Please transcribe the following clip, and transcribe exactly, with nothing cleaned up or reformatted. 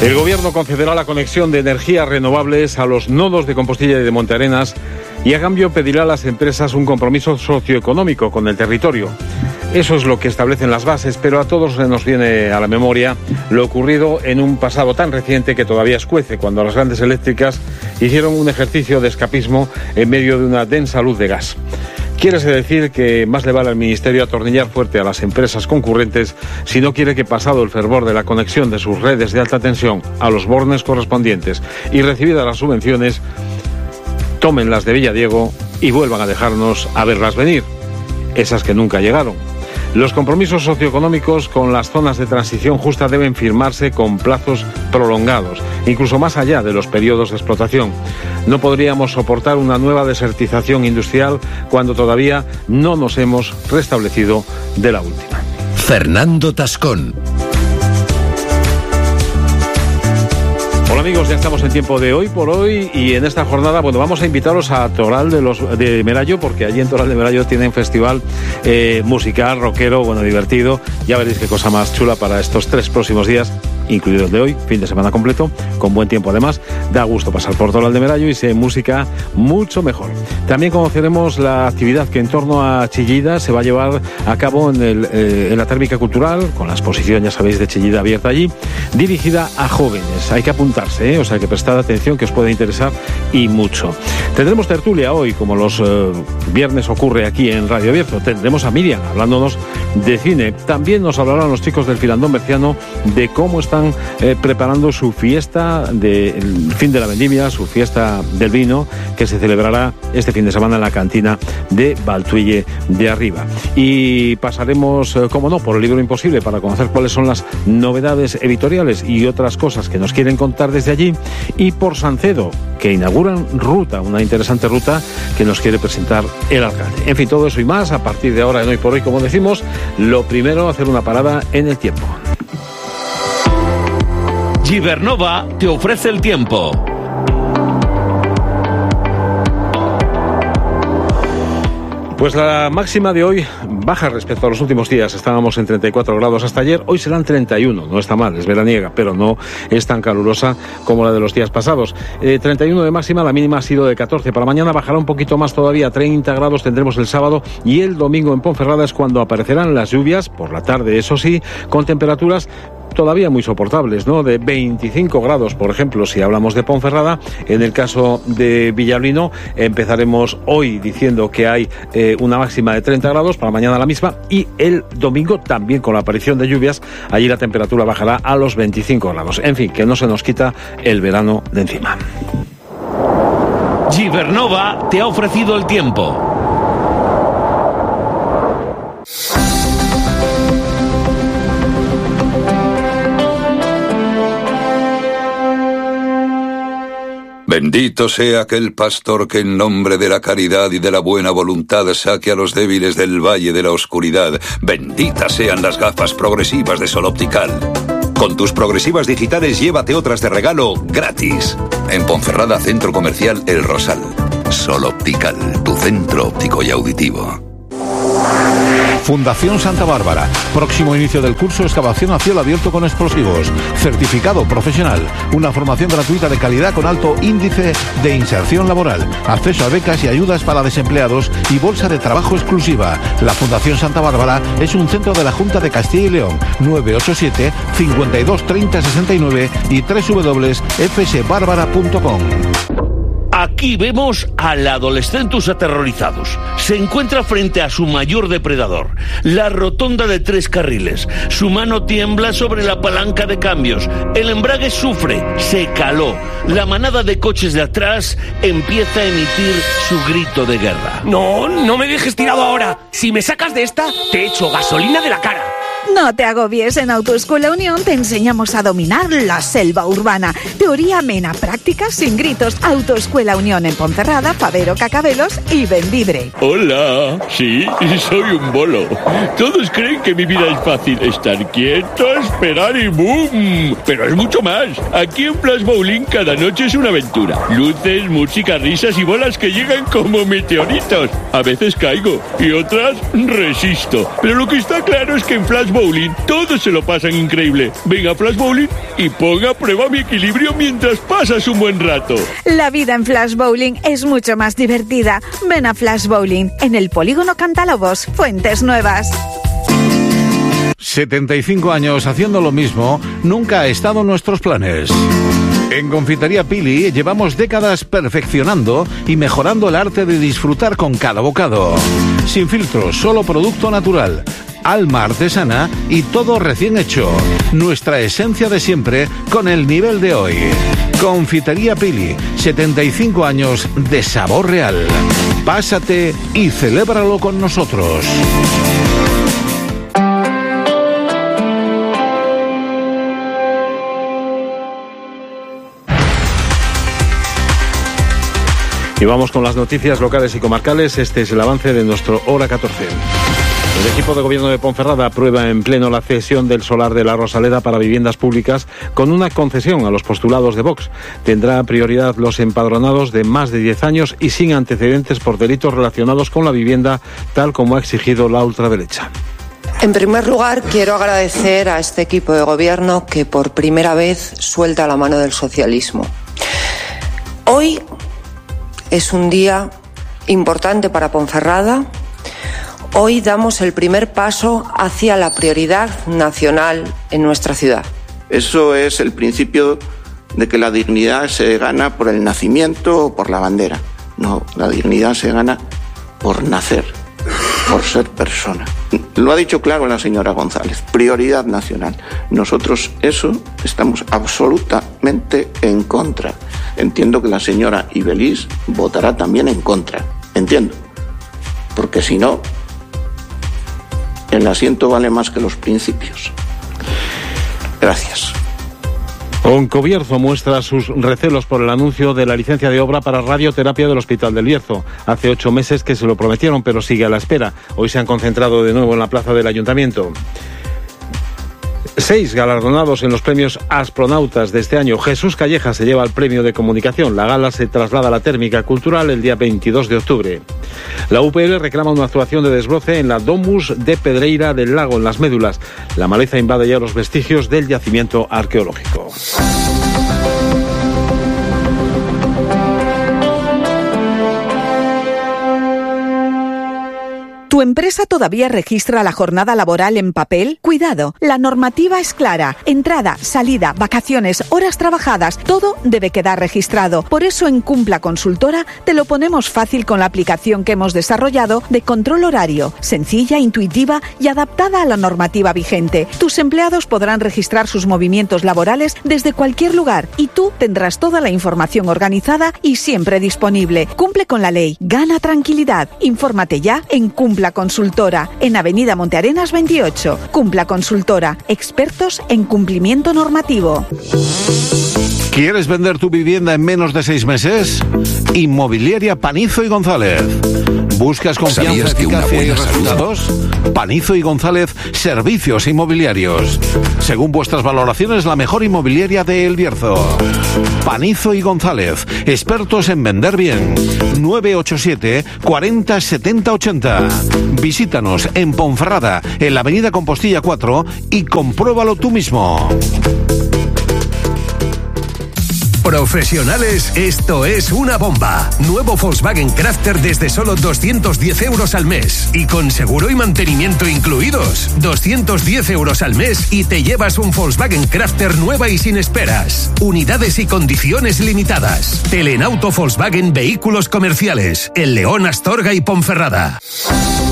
El Gobierno concederá la conexión de energías renovables a los nodos de Compostilla y de Montearenas y a cambio pedirá a las empresas un compromiso socioeconómico con el territorio. Eso es lo que establecen las bases, pero a todos se nos viene a la memoria lo ocurrido en un pasado tan reciente que todavía escuece, cuando las grandes eléctricas hicieron un ejercicio de escapismo en medio de una densa luz de gas. Quiere decir que más le vale al Ministerio atornillar fuerte a las empresas concurrentes si no quiere que, pasado el fervor de la conexión de sus redes de alta tensión a los bornes correspondientes y recibidas las subvenciones, tomen las de Villadiego y vuelvan a dejarnos a verlas venir, esas que nunca llegaron. Los compromisos socioeconómicos con las zonas de transición justa deben firmarse con plazos prolongados, incluso más allá de los periodos de explotación. No podríamos soportar una nueva desertización industrial cuando todavía no nos hemos restablecido de la última. Fernando Tascón. Hola amigos, ya estamos en tiempo de Hoy por Hoy y en esta jornada, bueno, vamos a invitaros a Toral de los de Merayo, porque allí en Toral de Merayo tienen festival eh, musical, rockero, bueno, divertido. Ya veréis qué cosa más chula para estos tres próximos días, incluido el de hoy, fin de semana completo, con buen tiempo además. Da gusto pasar por Toral de Merayo y se música mucho mejor. También conoceremos la actividad que en torno a Chillida se va a llevar a cabo en, el, eh, en la térmica cultural, con la exposición, ya sabéis, de Chillida abierta allí, dirigida a jóvenes. Hay que apuntarse, ¿eh? O sea, que prestad atención, que os puede interesar y mucho. Tendremos tertulia hoy, como los eh, viernes ocurre aquí en Radio Abierto. Tendremos a Miriam hablándonos de cine. También nos hablarán los chicos del Filandón Berciano de cómo están eh, preparando su fiesta del fin de la vendimia, su fiesta del vino, que se celebrará este fin de semana en la cantina de Valtuille de Arriba. Y pasaremos, eh, como no, por el libro Imposible para conocer cuáles son las novedades editoriales y otras cosas que nos quieren contar desde allí, y por Sancedo, que inauguran ruta, una interesante ruta que nos quiere presentar el alcalde. En fin, todo eso y más a partir de ahora en Hoy por Hoy, como decimos. Lo primero, hacer una parada en el tiempo. Gibernova te ofrece el tiempo. Pues la máxima de hoy baja respecto a los últimos días. Estábamos en treinta y cuatro grados hasta ayer, hoy serán treinta y uno, no está mal, es veraniega, pero no es tan calurosa como la de los días pasados. Eh, treinta y uno de máxima, la mínima ha sido de catorce. Para mañana bajará un poquito más todavía, treinta grados tendremos el sábado, y el domingo en Ponferrada es cuando aparecerán las lluvias, por la tarde eso sí, con temperaturas todavía muy soportables, ¿no? De veinticinco grados, por ejemplo, si hablamos de Ponferrada. En el caso de Villalbino, empezaremos hoy diciendo que hay eh, una máxima de treinta grados, para mañana la misma, y el domingo también con la aparición de lluvias, allí la temperatura bajará a los veinticinco grados. En fin, que no se nos quita el verano de encima. Gibernova te ha ofrecido el tiempo. Bendito sea aquel pastor que en nombre de la caridad y de la buena voluntad saque a los débiles del valle de la oscuridad. Benditas sean las gafas progresivas de Sol Optical. Con tus progresivas digitales llévate otras de regalo gratis. En Ponferrada, Centro Comercial El Rosal. Sol Optical, tu centro óptico y auditivo. Fundación Santa Bárbara. Próximo inicio del curso Excavación a cielo abierto con explosivos. Certificado profesional. Una formación gratuita de calidad con alto índice de inserción laboral. Acceso a becas y ayudas para desempleados y bolsa de trabajo exclusiva. La Fundación Santa Bárbara es un centro de la Junta de Castilla y León. nueve ocho siete, cinco dos, treinta, sesenta y nueve y doble u doble u doble u punto f s bárbara punto com. Aquí vemos al adolescentus aterrorizados. Se encuentra frente a su mayor depredador, la rotonda de tres carriles. Su mano tiembla sobre la palanca de cambios. El embrague sufre, se caló. La manada de coches de atrás empieza a emitir su grito de guerra. No, no me dejes tirado ahora. Si me sacas de esta, te echo gasolina de la cara. No te agobies, en Autoescuela Unión te enseñamos a dominar la selva urbana. Teoría amena, práctica sin gritos. Autoescuela Unión en Ponferrada, Fabero, Cacabelos y Bembibre. Hola, sí, soy un bolo. Todos creen que mi vida es fácil. Estar quieto, esperar y ¡boom! Pero es mucho más. Aquí en Flash Bowling cada noche es una aventura. Luces, música, risas y bolas que llegan como meteoritos. A veces caigo y otras resisto. Pero lo que está claro es que en Flash Flash Bowling todos se lo pasan increíble. Ven a Flash Bowling y ponga a prueba mi equilibrio mientras pasas un buen rato. La vida en Flash Bowling es mucho más divertida. Ven a Flash Bowling en el Polígono Cantalobos, Fuentes Nuevas. setenta y cinco años haciendo lo mismo nunca ha estado en nuestros planes. En Confitería Pili llevamos décadas perfeccionando y mejorando el arte de disfrutar con cada bocado. Sin filtros, solo producto natural, alma artesana y todo recién hecho. Nuestra esencia de siempre con el nivel de hoy. Confitería Pili, setenta y cinco años de sabor real. Pásate y celébralo con nosotros. Y vamos con las noticias locales y comarcales. Este es el avance de nuestro Hora catorce. El equipo de gobierno de Ponferrada aprueba en pleno la cesión del solar de la Rosaleda para viviendas públicas con una concesión a los postulados de Vox. Tendrá prioridad los empadronados de más de diez años y sin antecedentes por delitos relacionados con la vivienda, tal como ha exigido la ultraderecha. En primer lugar, quiero agradecer a este equipo de gobierno que por primera vez suelta la mano del socialismo. Hoy es un día importante para Ponferrada. Hoy damos el primer paso hacia la prioridad nacional en nuestra ciudad. Eso es el principio de que la dignidad se gana por el nacimiento o por la bandera. No, la dignidad se gana por nacer, por ser persona. Lo ha dicho claro la señora González, prioridad nacional. Nosotros eso estamos absolutamente en contra. Entiendo que la señora Ibelís votará también en contra. Entiendo. Porque si no, el asiento vale más que los principios. Gracias. Oncobierzo muestra sus recelos por el anuncio de la licencia de obra para radioterapia del Hospital del Bierzo. Hace ocho meses que se lo prometieron, pero sigue a la espera. Hoy se han concentrado de nuevo en la plaza del Ayuntamiento. Seis galardonados en los premios Astronautas de este año. Jesús Calleja se lleva el premio de comunicación. La gala se traslada a la Térmica Cultural el día veintidós de octubre. La U P L reclama una actuación de desbroce en la Domus de Pedreira del Lago, en las Médulas. La maleza invade ya los vestigios del yacimiento arqueológico. ¿Tu empresa todavía registra la jornada laboral en papel? Cuidado, la normativa es clara. Entrada, salida, vacaciones, horas trabajadas, todo debe quedar registrado. Por eso en Cumpla Consultora te lo ponemos fácil con la aplicación que hemos desarrollado de control horario, sencilla, intuitiva y adaptada a la normativa vigente. Tus empleados podrán registrar sus movimientos laborales desde cualquier lugar y tú tendrás toda la información organizada y siempre disponible. Cumple con la ley, gana tranquilidad. Infórmate ya en Cumpla Consultora, en Avenida Montearenas veintiocho. Cumpla Consultora, expertos en cumplimiento normativo. ¿Quieres vender tu vivienda en menos de seis meses? Inmobiliaria Panizo y González. ¿Buscas confianza, eficacia y resultados? Salud. Panizo y González, servicios inmobiliarios. Según vuestras valoraciones, la mejor inmobiliaria de El Bierzo. Panizo y González, expertos en vender bien. nueve ocho siete, cuarenta, setenta, ochenta. Visítanos en Ponferrada, en la avenida Compostilla cuatro y compruébalo tú mismo. Profesionales, esto es una bomba. Nuevo Volkswagen Crafter desde solo doscientos diez euros al mes. Y con seguro y mantenimiento incluidos. doscientos diez euros al mes y te llevas un Volkswagen Crafter nueva y sin esperas. Unidades y condiciones limitadas. Telenauto Volkswagen Vehículos Comerciales. En León, Astorga y Ponferrada.